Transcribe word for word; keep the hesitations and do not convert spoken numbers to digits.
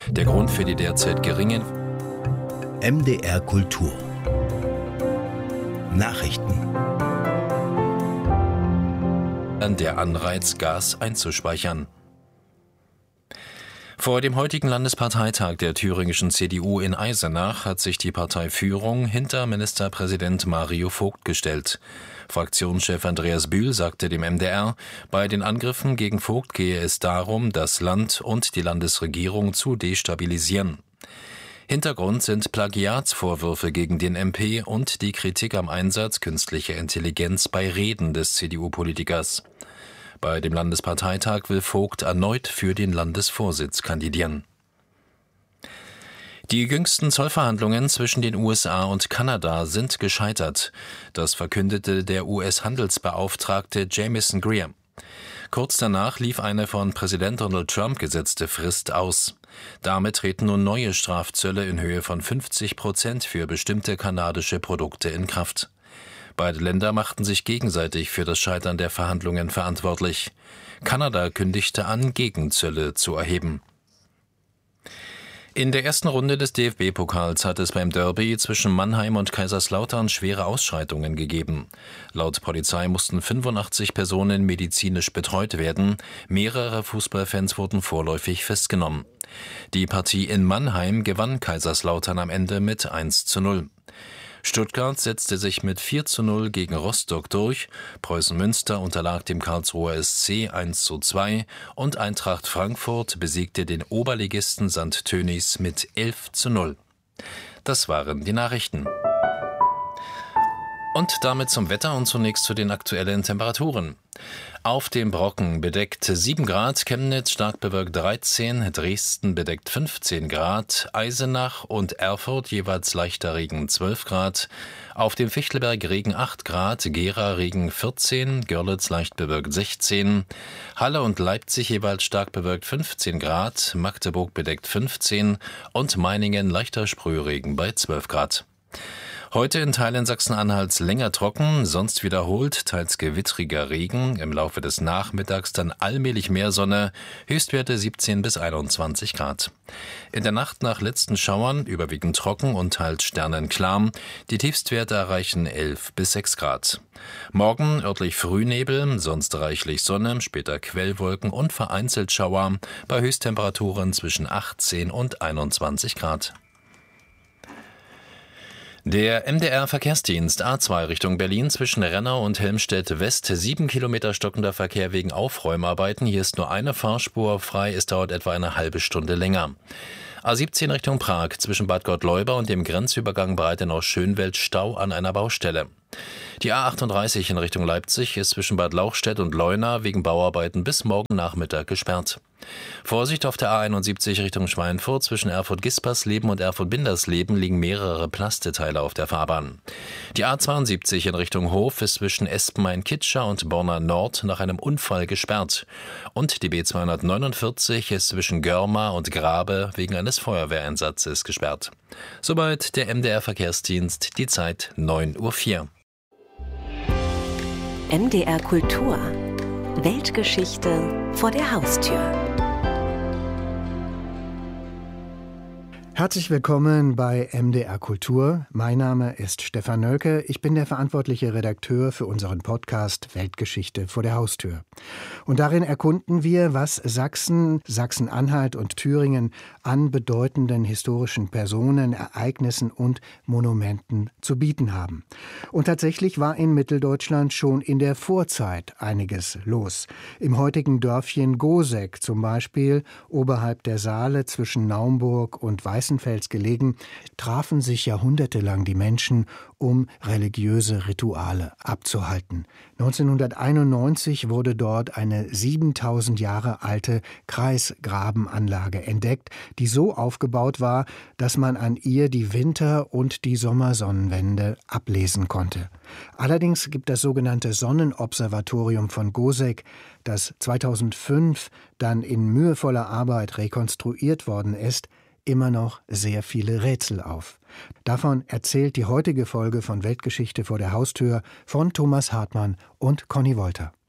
Der Grund für die derzeit geringen M D R Kultur Nachrichten. Der Anreiz, Gas einzuspeichern. Vor dem heutigen Landesparteitag der thüringischen C D U in Eisenach hat sich die Parteiführung hinter Ministerpräsident Mario Vogt gestellt. Fraktionschef Andreas Bühl sagte dem M D R, bei den Angriffen gegen Vogt gehe es darum, das Land und die Landesregierung zu destabilisieren. Hintergrund sind Plagiatsvorwürfe gegen den M P und die Kritik am Einsatz künstlicher Intelligenz bei Reden des C D U-Politikers. Bei dem Landesparteitag will Vogt erneut für den Landesvorsitz kandidieren. Die jüngsten Zollverhandlungen zwischen den U S A und Kanada sind gescheitert. Das verkündete der U S-Handelsbeauftragte Jamieson Greer. Kurz danach lief eine von Präsident Donald Trump gesetzte Frist aus. Damit treten nun neue Strafzölle in Höhe von fünfzig Prozent für bestimmte kanadische Produkte in Kraft. Beide Länder machten sich gegenseitig für das Scheitern der Verhandlungen verantwortlich. Kanada kündigte an, Gegenzölle zu erheben. In der ersten Runde des D F B-Pokals hat es beim Derby zwischen Mannheim und Kaiserslautern schwere Ausschreitungen gegeben. Laut Polizei mussten fünfundachtzig Personen medizinisch betreut werden. Mehrere Fußballfans wurden vorläufig festgenommen. Die Partie in Mannheim gewann Kaiserslautern am Ende mit eins zu null. Stuttgart setzte sich mit vier zu null gegen Rostock durch, Preußen Münster unterlag dem Karlsruher S C eins zu zwei und Eintracht Frankfurt besiegte den Oberligisten Sankt Tönnies mit elf zu null. Das waren die Nachrichten. Und damit zum Wetter und zunächst zu den aktuellen Temperaturen. Auf dem Brocken bedeckt sieben Grad, Chemnitz stark bewölkt dreizehn, Dresden bedeckt fünfzehn Grad, Eisenach und Erfurt jeweils leichter Regen zwölf Grad, auf dem Fichtelberg Regen acht Grad, Gera Regen vierzehn, Görlitz leicht bewölkt sechzehn, Halle und Leipzig jeweils stark bewölkt fünfzehn Grad, Magdeburg bedeckt fünfzehn und Meiningen leichter Sprühregen bei zwölf Grad. Heute in Teilen Sachsen-Anhalts länger trocken, sonst wiederholt teils gewittriger Regen, im Laufe des Nachmittags dann allmählich mehr Sonne, Höchstwerte siebzehn bis einundzwanzig Grad. In der Nacht nach letzten Schauern überwiegend trocken und teils sternenklar, die Tiefstwerte erreichen elf bis sechs Grad. Morgen örtlich Frühnebel, sonst reichlich Sonne, später Quellwolken und vereinzelt Schauer, bei Höchsttemperaturen zwischen achtzehn und einundzwanzig Grad. Der M D R-Verkehrsdienst A zwei Richtung Berlin zwischen Rennau und Helmstedt West, sieben Kilometer stockender Verkehr wegen Aufräumarbeiten. Hier ist nur eine Fahrspur frei, es dauert etwa eine halbe Stunde länger. A siebzehn Richtung Prag zwischen Bad Gottleuba und dem Grenzübergang Breitenau-Schönweld Stau an einer Baustelle. Die A achtunddreißig in Richtung Leipzig ist zwischen Bad Lauchstädt und Leuna wegen Bauarbeiten bis morgen Nachmittag gesperrt. Vorsicht auf der A einundsiebzig Richtung Schweinfurt zwischen Erfurt-Gispersleben und Erfurt-Bindersleben liegen mehrere Plasteteile auf der Fahrbahn. Die A zweiundsiebzig in Richtung Hof ist zwischen Espenmain-Kitscher und Borna Nord nach einem Unfall gesperrt. Und die B zweihundertneunundvierzig ist zwischen Görma und Grabe wegen eines Feuerwehreinsatzes gesperrt. Soweit der M D R-Verkehrsdienst, die Zeit neun Uhr vier. M D R Kultur. Weltgeschichte vor der Haustür. Herzlich willkommen bei M D R Kultur. Mein Name ist Stefan Nölke. Ich bin der verantwortliche Redakteur für unseren Podcast Weltgeschichte vor der Haustür. Und darin erkunden wir, was Sachsen, Sachsen-Anhalt und Thüringen an bedeutenden historischen Personen, Ereignissen und Monumenten zu bieten haben. Und tatsächlich war in Mitteldeutschland schon in der Vorzeit einiges los. Im heutigen Dörfchen Goseck zum Beispiel, oberhalb der Saale zwischen Naumburg und Weißenfels gelegen, trafen sich jahrhundertelang die Menschen, um religiöse Rituale abzuhalten. neunzehnhunderteinundneunzig wurde dort eine siebentausend Jahre alte Kreisgrabenanlage entdeckt, die so aufgebaut war, dass man an ihr die Winter- und die Sommersonnenwende ablesen konnte. Allerdings gibt das sogenannte Sonnenobservatorium von Goseck, das zweitausendfünf dann in mühevoller Arbeit rekonstruiert worden ist, immer noch sehr viele Rätsel auf. Davon erzählt die heutige Folge von Weltgeschichte vor der Haustür von Thomas Hartmann und Conny Wolter.